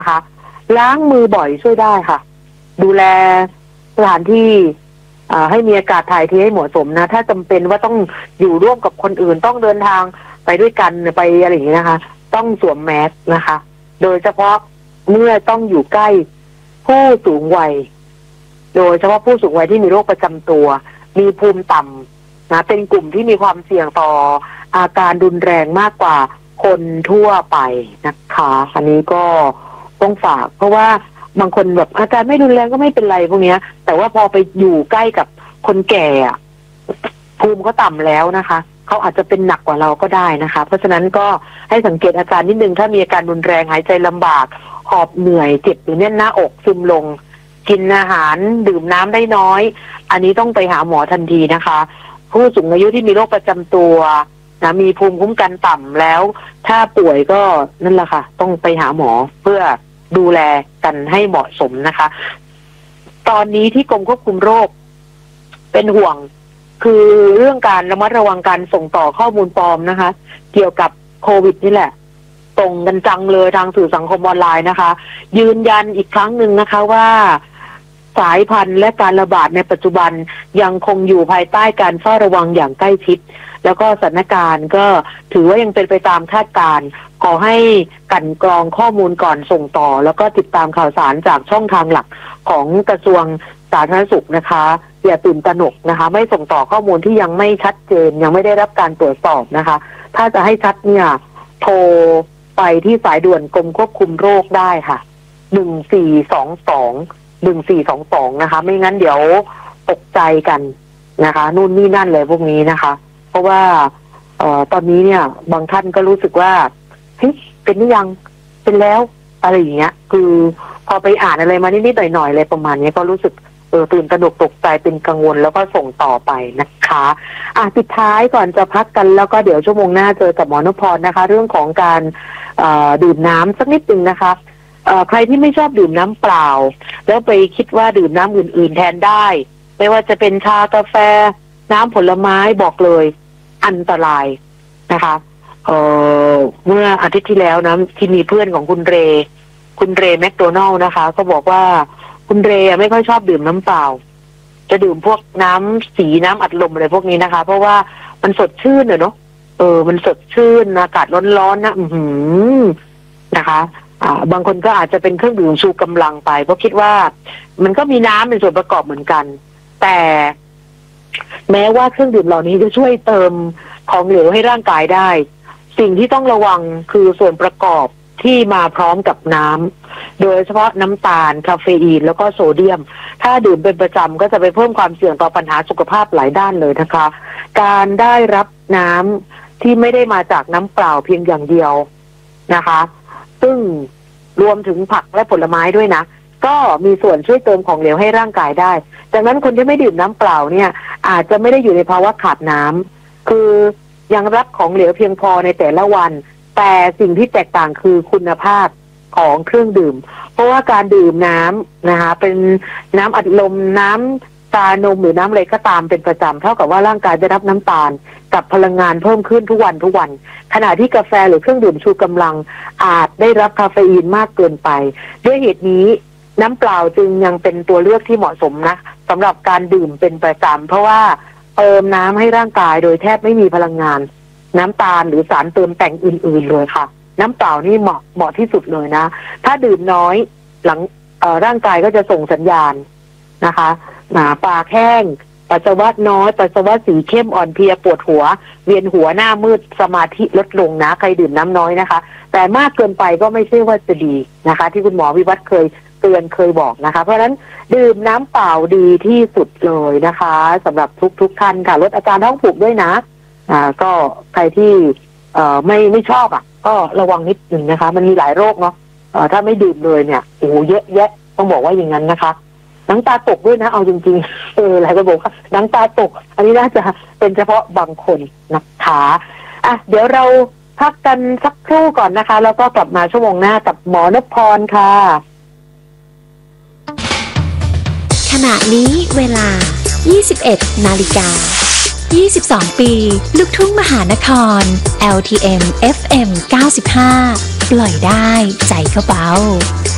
นะคะล้างมือบ่อยช่วยได้ค่ะดูแลสถานที่ให้มีอากาศถ่ายเทให้เหมาะสมนะถ้าจำเป็นว่าต้องอยู่ร่วมกับคนอื่นต้องเดินทางไปด้วยกันไปอะไรอย่างนี้นะคะต้องสวมแมสนะคะโดยเฉพาะเมื่อต้องอยู่ใกล้ผู้สูงวัยโดยเฉพาะผู้สูงวัยที่มีโรคประจำตัวมีภูมิต่ำนะเป็นกลุ่มที่มีความเสี่ยงต่ออาการรุนแรงมากกว่าคนทั่วไปนะคะอันนี้ก็ต้องฝากเพราะว่าบางคนแบบอาการไม่รุนแรงก็ไม่เป็นไรพวกนี้แต่ว่าพอไปอยู่ใกล้กับคนแก่ภูมิก็ต่ำแล้วนะคะเขาอาจจะเป็นหนักกว่าเราก็ได้นะคะเพราะฉะนั้นก็ให้สังเกตอาการนิดนึงถ้ามีอาการรุนแรงหายใจลำบากหอบเหนื่อยเจ็บหรือแน่นหน้าอกซึมลงกินอาหารดื่มน้ำได้น้อยอันนี้ต้องไปหาหมอทันทีนะคะผู้สูงอายุที่มีโรคประจำตัวนะมีภูมิคุ้มกันต่ำแล้วถ้าป่วยก็นั่นแหละค่ะต้องไปหาหมอเพื่อดูแลกันให้เหมาะสมนะคะตอนนี้ที่กรมควบคุมโรคเป็นห่วงคือเรื่องการระมัดระวังการส่งต่อข้อมูลปลอมนะคะเกี่ยวกับโควิดนี่แหละตรงกันจังเลยทางสื่อสังคมออนไลน์นะคะยืนยันอีกครั้งหนึ่งนะคะว่าสายพันธุ์และการระบาดในปัจจุบันยังคงอยู่ภายใต้การเฝ้าระวังอย่างใกล้ชิดแล้วก็สถานการณ์ก็ถือว่ายังเป็นไปตามคาดการณ์ขอให้กลั่นกรองข้อมูลก่อนส่งต่อแล้วก็ติดตามข่าวสารจากช่องทางหลักของกระทรวงสาธารณสุขนะคะอย่าตื่นตระหนกนะคะไม่ส่งต่อข้อมูลที่ยังไม่ชัดเจนยังไม่ได้รับการตรวจสอบนะคะถ้าจะให้ชัดเนี่ยโทรไปที่สายด่วนกรมควบคุมโรคได้ค่ะ1422นะคะไม่งั้นเดี๋ยวตกใจกันนะคะนู่นนี่นั่นเลยพวกนี้นะคะเพราะว่าตอนนี้เนี่ยบางท่านก็รู้สึกว่าเฮ้ยเป็นหรือยังเป็นแล้วอะไรอย่างเงี้ยคือพอไปอ่านอะไรมานิดๆหน่อยๆอะไรประมาณนี้ก็รู้สึกตื่นตระหนกตกใจเป็นกังวลแล้วก็ส่งต่อไปนะคะปิดท้ายก่อนจะพักกันแล้วก็เดี๋ยวชั่วโมงหน้าเจอกับหมอนพพรนะคะเรื่องของการดื่มน้ำสักนิดนึงนะคะใครที่ไม่ชอบดื่มน้ำเปล่าแล้วไปคิดว่าดื่มน้ำอื่นๆแทนได้ไม่ว่าจะเป็นชากาแฟน้ำผลไม้บอกเลยอันตรายนะคะเมื่ออาทิตย์ที่แล้วนะที่มีเพื่อนของคุณเรแมคโดนัลด์นะคะก็บอกว่าคุณเรไม่ค่อยชอบดื่มน้ำเปล่าจะดื่มพวกน้ำสีน้ำอัดลมอะไรพวกนี้นะคะเพราะว่ามันสดชื่นเนาะมันสดชื่นอากาศร้อนๆนะนะคะบางคนก็อาจจะเป็นเครื่องดื่มชูกำลังไปเพราะคิดว่ามันก็มีน้ำเป็นส่วนประกอบเหมือนกันแต่แม้ว่าเครื่องดื่มเหล่านี้จะช่วยเติมของเหลวให้ร่างกายได้สิ่งที่ต้องระวังคือส่วนประกอบที่มาพร้อมกับน้ำโดยเฉพาะน้ำตาลคาเฟอีนแล้วก็โซเดียมถ้าดื่มเป็นประจำก็จะไปเพิ่มความเสี่ยงต่อปัญหาสุขภาพหลายด้านเลยนะคะการได้รับน้ำที่ไม่ได้มาจากน้ำเปล่าเพียงอย่างเดียวนะคะซึ่งรวมถึงผักและผลไม้ด้วยนะก็มีส่วนช่วยเติมของเหลวให้ร่างกายได้ดังนั้นคนที่ไม่ดื่มน้ำเปล่าเนี่ยอาจจะไม่ได้อยู่ในภาวะขาดน้ำคือยังรับของเหลวเพียงพอในแต่ละวันแต่สิ่งที่แตกต่างคือคุณภาพของเครื่องดื่มเพราะว่าการดื่มน้ำนะคะเป็นน้ำอัดลมน้ำตานมหรือน้ำอะไรก็ตามเป็นประจำเท่ากับว่าร่างกายได้รับน้ำตาลกับพลังงานเพิ่มขึ้นทุกวันขณะที่กาแฟหรือเครื่องดื่มชูกำลังอาจได้รับคาเฟอีนมากเกินไปด้วยเหตุนี้น้ำเปล่าจึงยังเป็นตัวเลือกที่เหมาะสมนะสำหรับการดื่มเป็นประจำเพราะว่าเติมน้ำให้ร่างกายโดยแทบไม่มีพลังงานน้ำตาลหรือสารเติมแต่งอื่นๆเลยค่ะน้ำเปล่านี่เหมาะที่สุดเลยนะถ้าดื่มน้อยหลังร่างกายก็จะส่งสัญญาณนะคะปากแห้งปัสสาวะน้อยปัสสาวะสีเข้มอ่อนเพลียปวดหัวเวียนหัวหน้ามืดสมาธิลดลงนะใครดื่มน้ำน้อยนะคะแต่มากเกินไปก็ไม่ใช่ว่าจะดีนะคะที่คุณหมอวิวัฒน์เคยเตือนเคยบอกนะคะเพราะฉะนั้นดื่มน้ำเปล่าดีที่สุดเลยนะคะสำหรับทุกท่านค่ะลดอาการท้องผูกด้วยนะก็ใครที่ไม่ชอบก็ระวังนิดนึงนะคะมันมีหลายโรคเนาะถ้าไม่ดื่มเลยเนี่ยโอ้โหเยอะแยะต้องบอกว่าอย่างนั้นนะคะน้ำตาตกด้วยนะเอาจริงๆหลายคนบอกว่าน้ำตาตกอันนี้น่าจะเป็นเฉพาะบางคนนะคะเดี๋ยวเราพักกันสักครู่ก่อนนะคะแล้วก็กลับมาชั่วโมงหน้ากับหมอนพพรค่ะขณะนี้เวลา 21 นาฬิกา 22 ปีลูกทุ่งมหานคร LTM FM 95 ปล่อยได้ใจเขาเบา